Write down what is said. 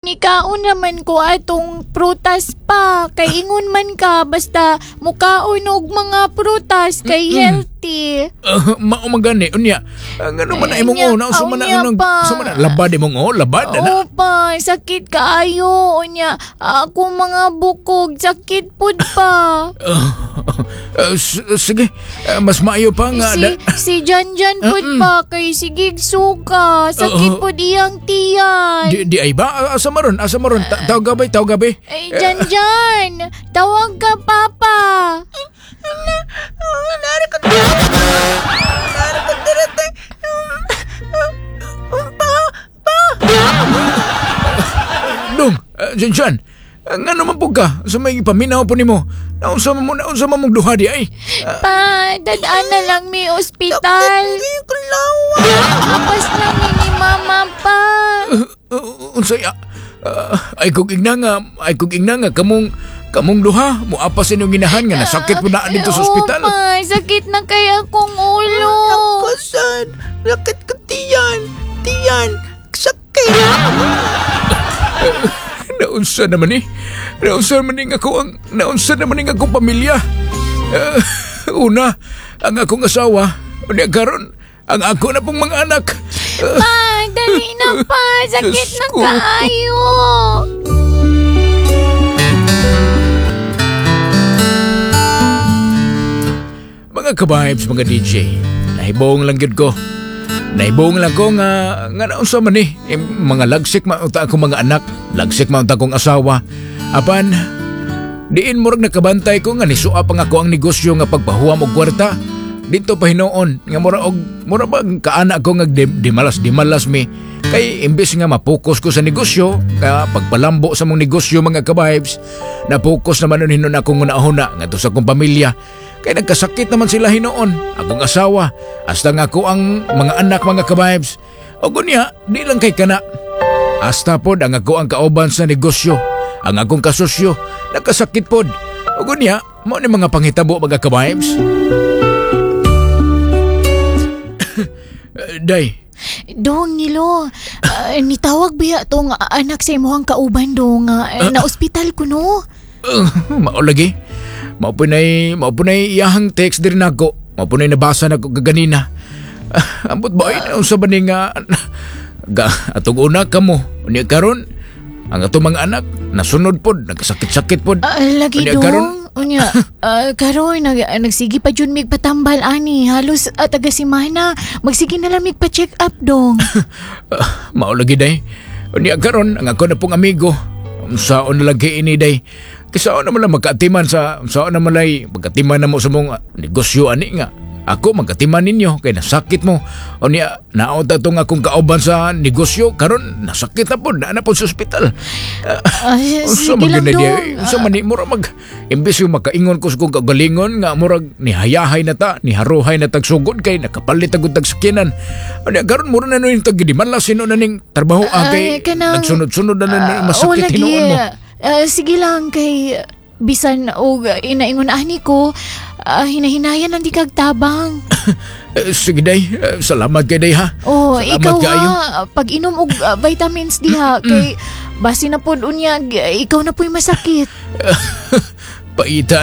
nikaon naman ko atong prutas pa. Kay ingon man ka basta mukaon og mga prutas kay healthy. Mao magani unya. Ngano man ay mong una sa man labad imong labad na. Opa, sakit kaayo unya. Ako mga bukog sakit pud pa. Sige, mas maayo pa nga. Si Janjan pud pa kay sigig suka. Sakit pud iyang tiyan. Di ay ba? Asa maron? Tawag gabi. Ay, Janjan, tawag ka papa. Nari ko direte. Dong, Janjan, nga naman po ka sa may paminaw po nimo. Naunsa mo mong duha di ay. Pa, dadaan na lang may ospital. Apas lang ni mama pa. Unsaya? Ay kog igna nga kamong duha mo apas inyong ginahan nga nasakit mo na dito sa ospital. Opa, sakit na kay akong ulo. Nakasan, sakit ka tiyan, sakit. Naunsa naman nga akong pamilya. Una, ang akong asawa, unya karon ang ako na pong mga anak. Pa, dali na pa, sakit na kaayo. Mga ka-vibes, mga DJ, nahibong lang yun ko. Naibong lang ko nga naunsa man mga lagsik maunta akong mga anak, lagsik maunta akong asawa. Apan, diin murag nakabantay ko nga nisua pa nga ko ang negosyo nga pagpahuam og kwarta. Dito pa hinoon nga mura ba kaana ko nga dimalas mi. Kay imbes nga mapokus ko sa negosyo, pagpalambo sa mong negosyo mga ka-vibes, na-focus naman nun hinon akong una-una nga to sa akong pamilya. Kaya nagkasakit naman sila hinoon, akong asawa, hasta nga ako ang mga anak mga ka-vibes. O kunya, di lang kay kana. Hasta pod ang ako ang kauban sa negosyo, ang akong kasosyo, nagkasakit pod. O kunya, mo ni mga panghitabo mga ka-vibes. Day. Dong, Nilo, nitawag biya tong anak sa imuhang kauban dong, na ospital ko no? Mao lagi. Mao punay iyahang text din nako. Mao punay nabasa nako kaganina. Ambot ba unsa ba ni nga atong una kamo. Unya karon ang atong mga anak nasunod pod, nagkasakit-sakit pod. Lagi dong. Unya, karon nagsigi pa jud mig patambal ani. Halos taga simana magsige na lang mig pa-check up dong. Mao lagi day. Unya karon ang ako na pong amigo. Unsaon na lagi ini day. Kisaon naman lang magkatiman saan naman lay magkatiman na mo sa mong negosyo ani nga. Ako magkatiman ninyo kay nasakit mo. O niya, naunta itong akong kauban sa negosyo. Karon nasakit na po, na po sa ospital. Sige lang dong. Sa mani, murag imbes yung makaingon ko sa kong kagalingon nga murag nihayahay na ta, niharuhay na tagsugod kay nakapalit agad tagsakinan. O niya, karon mura na nun yung tagidimanla sino na ning trabaho kay nagsunod-sunod na nun masakit hinoon mo. Sige lang kay bisan o inaingon ani ko, hinahinayan ang di kag tabang. Sige day, salamat kay day ha. Oh, salamat ikaw kayo. Ha, pag inom og vitamins diha kay basi na pod unya ikaw na po'y masakit. Paita